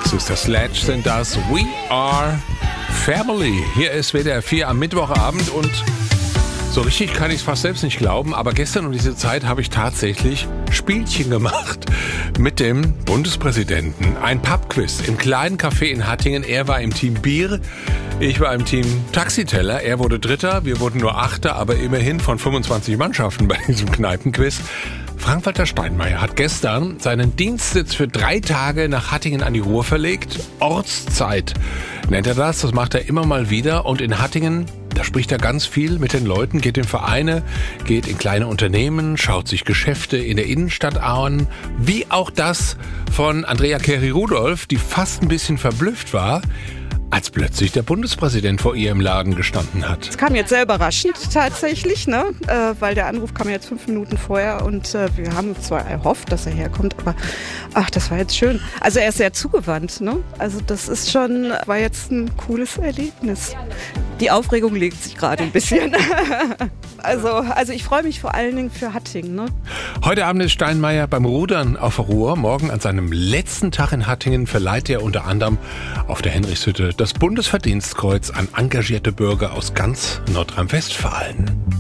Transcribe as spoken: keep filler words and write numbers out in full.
Sister Sledge sind das. We are family. Hier ist W D R vier am Mittwochabend und so richtig kann ich es fast selbst nicht glauben, aber gestern um diese Zeit habe ich tatsächlich Spielchen gemacht mit dem Bundespräsidenten. Ein Pubquiz im kleinen Café in Hattingen. Er war im Team Bier, ich war im Team Taxiteller. Er wurde Dritter, wir wurden nur Achter, aber immerhin von fünfundzwanzig Mannschaften bei diesem Kneipenquiz. Frank-Walter Steinmeier hat gestern seinen Dienstsitz für drei Tage nach Hattingen an die Ruhr verlegt. Ortszeit nennt er das, das macht er immer mal wieder. Und in Hattingen, da spricht er ganz viel mit den Leuten, geht in Vereine, geht in kleine Unternehmen, schaut sich Geschäfte in der Innenstadt an. Wie auch das von Andrea Keri-Rudolph, die fast ein bisschen verblüfft war, als plötzlich der Bundespräsident vor ihr im Laden gestanden hat. Es kam jetzt sehr überraschend tatsächlich, ne? äh, weil der Anruf kam jetzt fünf Minuten vorher und äh, wir haben uns zwar erhofft, dass er herkommt, aber ach, das war jetzt schön. Also er ist sehr zugewandt, ne? Also das ist schon, war jetzt ein cooles Erlebnis. Die Aufregung legt sich gerade ein bisschen. also, also ich freue mich vor allen Dingen für Hattingen. Ne? Heute Abend ist Steinmeier beim Rudern auf der Ruhr. Morgen an seinem letzten Tag in Hattingen verleiht er unter anderem auf der Henrichshütte das Bundesverdienstkreuz an engagierte Bürger aus ganz Nordrhein-Westfalen.